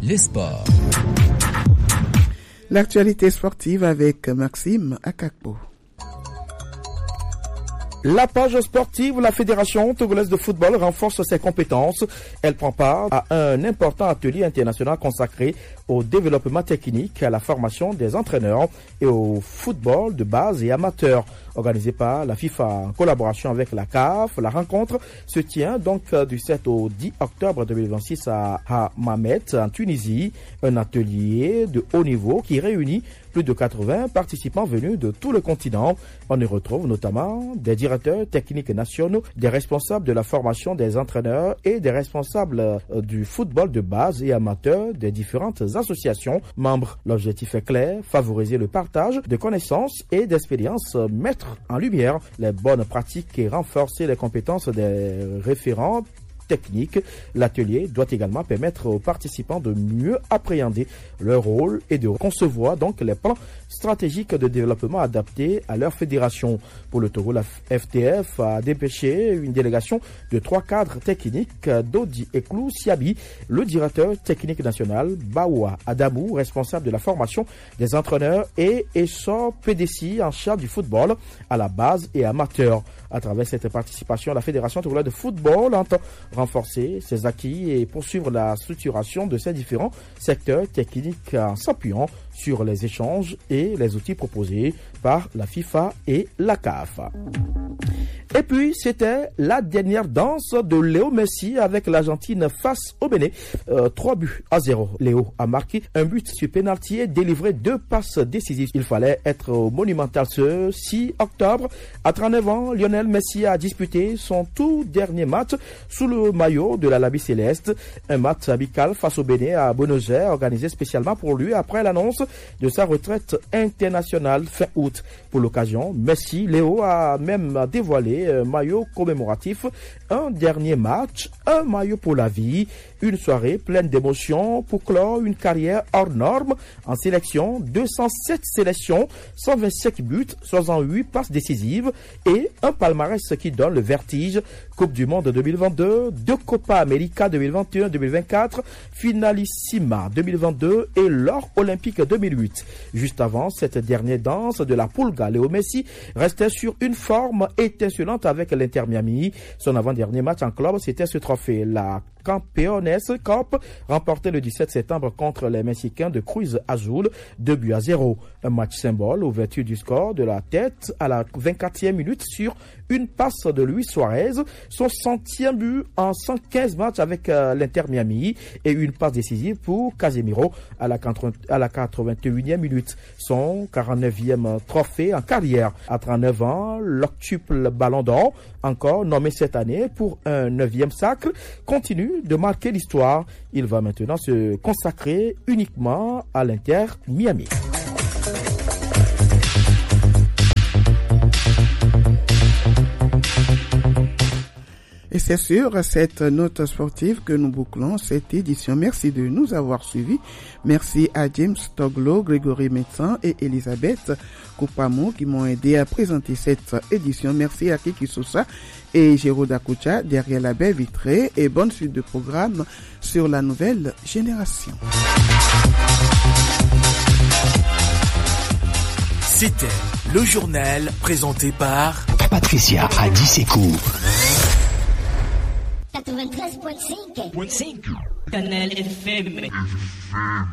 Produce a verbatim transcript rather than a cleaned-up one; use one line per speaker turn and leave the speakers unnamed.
les sports.
L'actualité sportive avec Maxime Akakpo.
La page sportive, la Fédération togolaise de football renforce ses compétences. Elle prend part à un important atelier international consacré au développement technique, à la formation des entraîneurs et au football de base et amateur. Organisé par la FIFA en collaboration avec la C A F, la rencontre se tient donc du sept au dix octobre deux mille vingt-six à Hammamet, en Tunisie. Un atelier de haut niveau qui réunit plus de quatre-vingts participants venus de tout le continent. On y retrouve notamment des directeurs techniques nationaux, des responsables de la formation des entraîneurs et des responsables du football de base et amateur des différentes associations membres. L'objectif est clair, favoriser le partage de connaissances et d'expériences, mettre en lumière les bonnes pratiques et renforcer les compétences des référents technique. L'atelier doit également permettre aux participants de mieux appréhender leur rôle et de concevoir donc les plans stratégiques de développement adaptés à leur fédération. Pour le Togo, la F T F a dépêché une délégation de trois cadres techniques, Dodi Eklou Siabi, le directeur technique national, Baoua Adamou, responsable de la formation des entraîneurs, et Essor P D C en charge du football à la base et amateur. À travers cette participation, la Fédération togolaise de football entend renforcer ses acquis et poursuivre la structuration de ces différents secteurs techniques en s'appuyant sur les échanges et les outils proposés par la FIFA et la C A F. Et puis, c'était la dernière danse de Léo Messi avec l'Argentine face au Bénin. Euh, trois buts à zéro. Léo a marqué un but sur pénalty et délivré deux passes décisives. Il fallait être au Monumental ce six octobre. À trente-neuf ans, Lionel Messi a disputé son tout dernier match sous le maillot de la Labie Céleste. Un match amical face au Bénin à Buenos Aires, organisé spécialement pour lui après l'annonce de sa retraite internationale fin août. Pour l'occasion, Messi, Léo a même dévoilé un maillot commémoratif, un dernier match, un maillot pour la vie, une soirée pleine d'émotions pour clore une carrière hors norme en sélection, deux cent sept sélections, cent vingt-cinq buts, soixante-huit passes décisives et un palmarès qui donne le vertige. Coupe du Monde deux mille vingt-deux, deux Copa América deux mille vingt et un deux mille vingt-quatre, Finalissima deux mille vingt-deux et l'or olympique deux mille huit. Juste avant cette dernière danse de la Pulga, Léo Messi restait sur une forme étincelante avec l'Inter Miami. Son avant-dernier match en club, c'était ce trophée, la Campeones Cup, remporté le dix-sept septembre contre les Mexicains de Cruz Azul, deux buts à zéro. Un match symbole, ouverture du score de la tête à la vingt-quatrième minute sur une passe de Luis Suarez, son centième but en cent quinze matchs avec euh, l'Inter Miami et une passe décisive pour Casemiro à la, à la quatre-vingt-unième minute. Son quarante-neuvième trophée en carrière. À trente-neuf ans, l'octuple Ballon d'Or, encore nommé cette année pour un neuvième sacre, continue de marquer l'histoire. Il va maintenant se consacrer uniquement à l'Inter Miami.
Et c'est sur cette note sportive que nous bouclons cette édition. Merci de nous avoir suivis. Merci à James Toglo, Grégory Médecin et Elisabeth Koupamou qui m'ont aidé à présenter cette édition. Merci à Kiki Sousa et Géraud Dakoucha derrière la baie vitrée, et bonne suite de programme sur la nouvelle génération.
C'était le journal présenté par
Patricia Adissekou.
quatre-vingt-treize virgule cinq Canal F M.